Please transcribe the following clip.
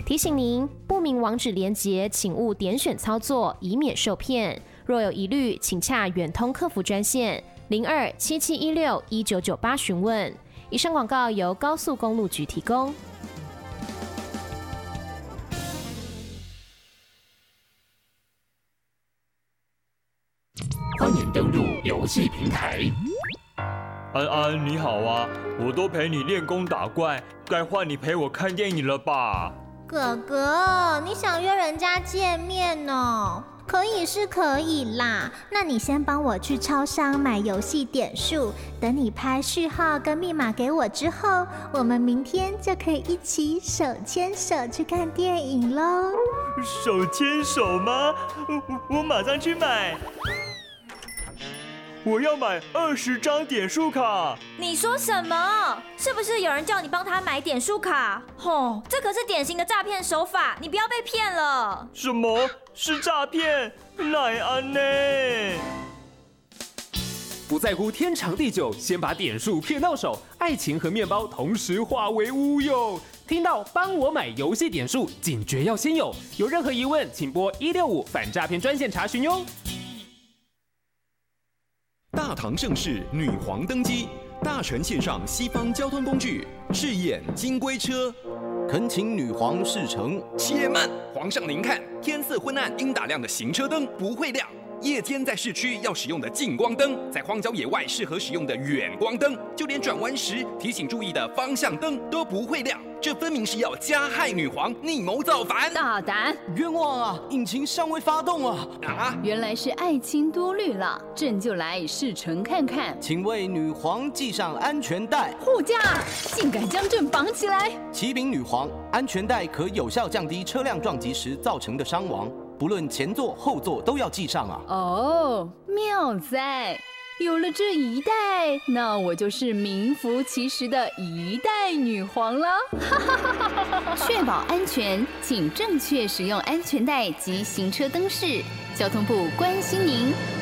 提醒您，不明网址连结，请勿点选操作，以免受骗。若有疑虑，请洽远通客服专线02-7716-1998询问。以上广告由高速公路局提供。 欢迎登入游戏平台。 安安，你好啊！我都陪你练功打怪，该换你陪我看电影了吧？ 哥哥，你想约人家见面哦？可以是可以啦，那你先帮我去超商买游戏点数，等你拍序号跟密码给我之后，我们明天就可以一起手牵手去看电影咯。 手牵手吗？我马上去买。我要买20张点数卡。 你说什么？是不是有人叫你帮他买点数卡？吼，这可是典型的诈骗手法，你不要被骗了。 什么是诈骗？奈安呢？ 不在乎天长地久，先把点数骗到手，爱情和面包同时化为乌有。听到帮我买游戏点数，警觉要先有。有任何疑问，请拨165反诈骗专线查询哟。 大唐盛世女皇登基，大臣献上西方交通工具，试验金龟车。 恳请女皇侍乘。 且慢，皇上您看，天色昏暗，应打亮的行车灯不会亮。夜间在市区要使用的近光灯，在荒郊野外适合使用的远光灯，就连转弯时提醒注意的方向灯都不会亮。这分明是要加害女皇，逆谋造反！ 大胆！ 冤枉啊！引擎尚未发动啊！ 原来是爱卿多虑了，朕就来试乘看看。 请为女皇系上安全带。 护驾，竟敢将朕绑起来！ 启禀女皇，安全带可有效降低车辆撞击时造成的伤亡，不论前座后座都要系上啊！ 哦，妙哉！有了这一代，那我就是名副其实的一代女皇了。确保安全，请正确使用安全带及行车灯饰。交通部关心您。